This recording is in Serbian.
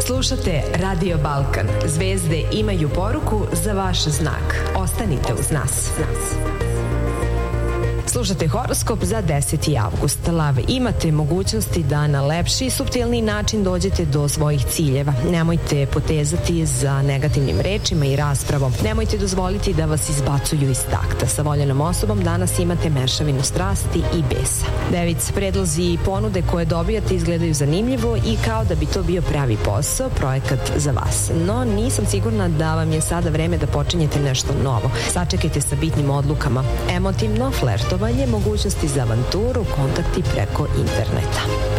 Slušate Radio Balkan. Zvezde imaju poruku za vaš znak. Ostanite uz nas. Slušate horoskop za 10. avgust. Lav, imate mogućnosti da na lepši i suptilni način dođete do svojih ciljeva. Nemojte potezati za negativnim rečima i raspravom. Nemojte dozvoliti da vas izbacuju iz takta. Sa voljenom osobom danas imate mešavinu strasti i besa. Devic, predlozi i ponude koje dobijate izgledaju zanimljivo i kao da bi to bio pravi posao, projekat za vas. No, nisam sigurna da vam je sada vreme da počinjete nešto novo. Sačekajte sa bitnim odlukama. Emotivno, flertovanje, mogućnosti za avanturu, kontakti preko interneta.